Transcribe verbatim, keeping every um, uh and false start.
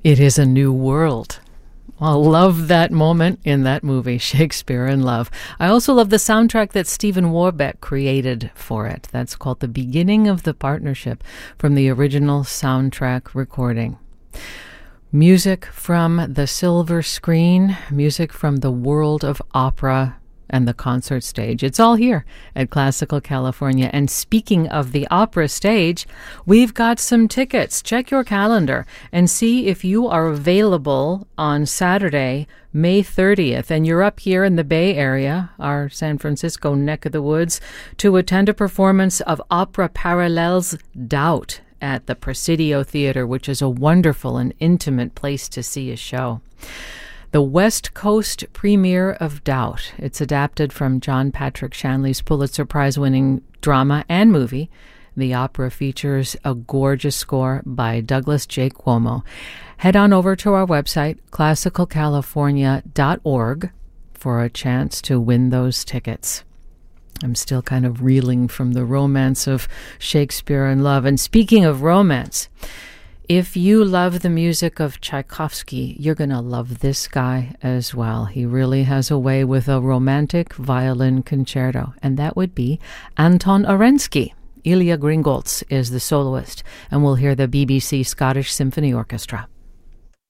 It is a new world. I love that moment in that movie, Shakespeare in Love. I also love the soundtrack that Stephen Warbeck created for it. That's called The Beginning of the Partnership, from the original soundtrack recording. Music from the silver screen, music from the world of opera and the concert stage. It's all here at Classical California. And speaking of the opera stage, we've got some tickets. Check your calendar and see if you are available on Saturday, May thirtieth, and you're up here in the Bay Area, our San Francisco neck of the woods, to attend a performance of Opera Parallel's Doubt at the Presidio Theater, which is a wonderful and intimate place to see a show. The West Coast premiere of Doubt. It's adapted from John Patrick Shanley's Pulitzer Prize-winning drama and movie. The opera features a gorgeous score by Douglas J. Cuomo. Head on over to our website, classical california dot org, for a chance to win those tickets. I'm still kind of reeling from the romance of Shakespeare in Love. And speaking of romance, if you love the music of Tchaikovsky, you're going to love this guy as well. He really has a way with a romantic violin concerto, and that would be Anton Arensky. Ilya Gringolts is the soloist, and we'll hear the B B C Scottish Symphony Orchestra.